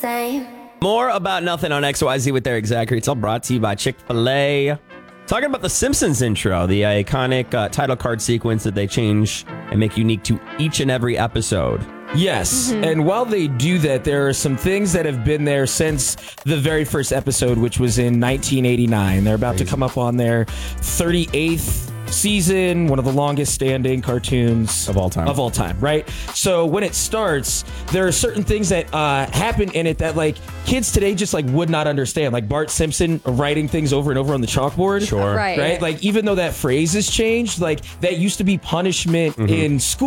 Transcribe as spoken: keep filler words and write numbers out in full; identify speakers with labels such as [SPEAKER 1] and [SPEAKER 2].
[SPEAKER 1] same.
[SPEAKER 2] More about nothing on X Y Z with Eric Zachary. It's all brought to you by Chick-fil-A. Talking about the Simpsons intro, the iconic uh, title card sequence that they change and make unique to each and every episode.
[SPEAKER 3] Yes, mm-hmm. And while they do that, there are some things that have been there since the very first episode, which was in nineteen eighty-nine. They're about Crazy. to come up on their thirty-eighth season, one of the longest standing cartoons
[SPEAKER 2] of all time.
[SPEAKER 3] Of all time, right? So when it starts, there are certain things that uh, happen in it that like kids today just like would not understand. Like Bart Simpson writing things over and over on the chalkboard.
[SPEAKER 2] Sure.
[SPEAKER 4] Right.
[SPEAKER 3] Right? Like even though that phrase has changed, like that used to be punishment mm-hmm. in school.